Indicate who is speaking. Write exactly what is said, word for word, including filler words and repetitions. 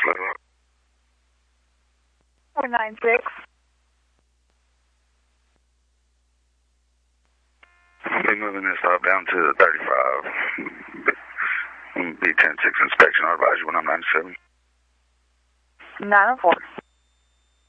Speaker 1: flat out.
Speaker 2: four nine six.
Speaker 1: Be moving this up down to thirty-five. Be ten six inspection. I'll advise you when I'm ninety-seven.
Speaker 2: nine oh four.